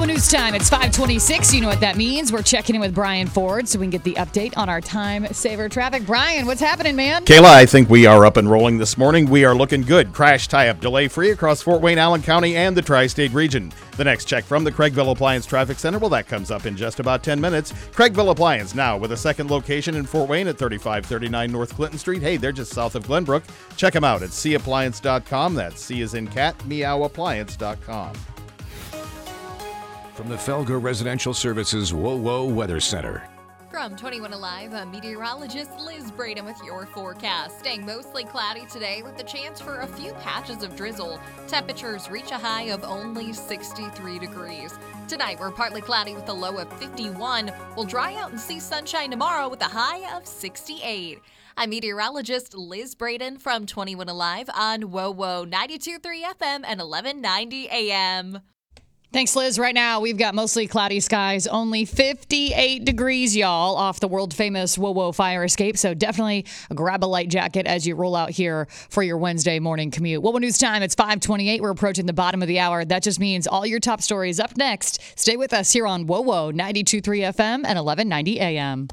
One News time. It's 5:26. You know what that means. We're checking in with Brian Ford so we can get the update on our time saver traffic. Brian, what's happening, man? Kayla, I think we are up and rolling this morning. We are looking good. Crash tie-up delay-free across Fort Wayne, Allen County, and the Tri-State region. The next check from the Craigville Appliance Traffic Center, well, that comes up in just about 10 minutes. Craigville Appliance now with a second location in Fort Wayne at 3539 North Clinton Street. Hey, they're just south of Glenbrook. Check them out at cappliance.com. That's C as in cat, meowappliance.com. From the Felger Residential Services WOWO Weather Center. From 21 Alive, I'm meteorologist Liz Braden with your forecast. Staying mostly cloudy today with the chance for a few patches of drizzle. Temperatures reach a high of only 63 degrees. Tonight, we're partly cloudy with a low of 51. We'll dry out and see sunshine tomorrow with a high of 68. I'm meteorologist Liz Braden from 21 Alive on WOWO 92.3 FM and 1190 AM. Thanks, Liz. Right now, we've got mostly cloudy skies, only 58 degrees, y'all, off the world-famous WOWO fire escape. So definitely grab a light jacket as you roll out here for your Wednesday morning commute. WOWO News time, it's 5:28. We're approaching the bottom of the hour. That just means all your top stories up next. Stay with us here on WOWO 92.3 FM and 1190 AM.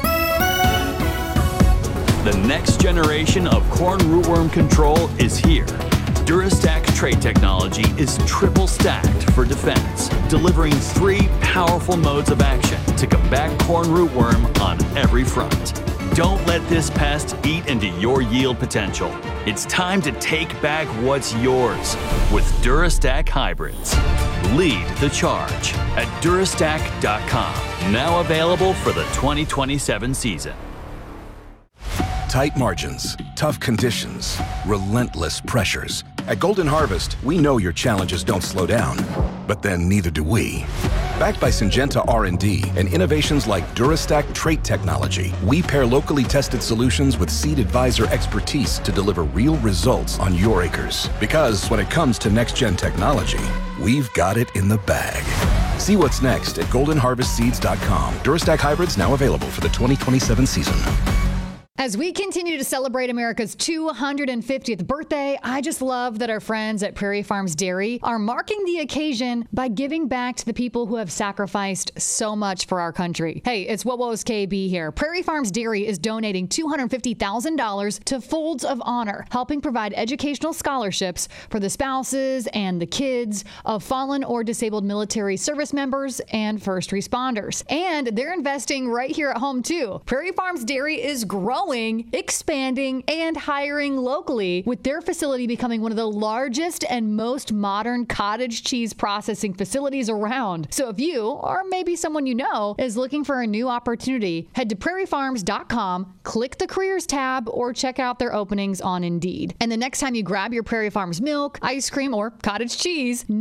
The next generation of corn rootworm control is here. Durastack trait technology is triple stacked for defense, delivering 3 powerful modes of action to combat corn rootworm on every front. Don't let this pest eat into your yield potential. It's time to take back what's yours with Durastack hybrids. Lead the charge at Durastack.com. Now available for the 2027 season. Tight margins, tough conditions, relentless pressures. At Golden Harvest, we know your challenges don't slow down, but then neither do we. Backed by Syngenta R&D and innovations like Durastack trait technology, we pair locally tested solutions with Seed Advisor expertise to deliver real results on your acres. Because when it comes to next-gen technology, we've got it in the bag. See what's next at goldenharvestseeds.com. Durastack hybrids now available for the 2027 season. As we continue to celebrate America's 250th birthday, I just love that our friends at Prairie Farms Dairy are marking the occasion by giving back to the people who have sacrificed so much for our country. Hey, it's WOWO's KB here. Prairie Farms Dairy is donating $250,000 to Folds of Honor, helping provide educational scholarships for the spouses and the kids of fallen or disabled military service members and first responders. And they're investing right here at home, too. Prairie Farms Dairy is growing, expanding, and hiring locally, with their facility becoming one of the largest and most modern cottage cheese processing facilities around. So if you, or maybe someone you know, is looking for a new opportunity, head to prairiefarms.com, click the careers tab, or check out their openings on Indeed. And the next time you grab your Prairie Farms milk, ice cream, or cottage cheese,